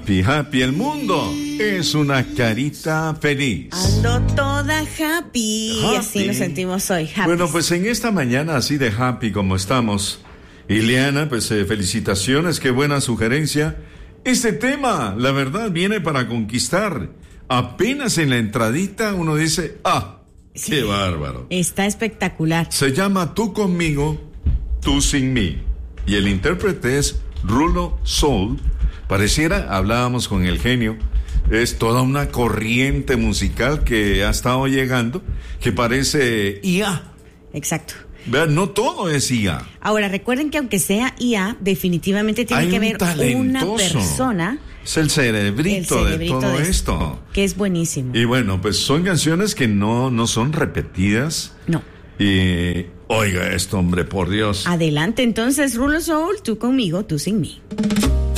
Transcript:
Happy, happy, el mundo es una carita feliz. Ando toda happy. Así nos sentimos hoy, happy. Bueno, pues en esta mañana así de happy como estamos, Ileana, pues felicitaciones, qué buena sugerencia. Este tema, la verdad, viene para conquistar. Apenas en la entradita uno dice, sí, qué bárbaro. Está espectacular. Se llama Tú conmigo, tú sin mí. Y el intérprete es Rulo Soul. Pareciera, hablábamos con el genio, es toda una corriente musical que ha estado llegando, que parece IA. Exacto. Vean, no todo es IA. Ahora, recuerden que aunque sea IA, definitivamente tiene que haber una persona. Es el cerebrito de todo esto. Que es buenísimo. Y bueno, pues son canciones que no son repetidas. No. Y oiga esto, hombre, por Dios. Adelante, entonces, Rulo Soul, tú conmigo, tú sin mí.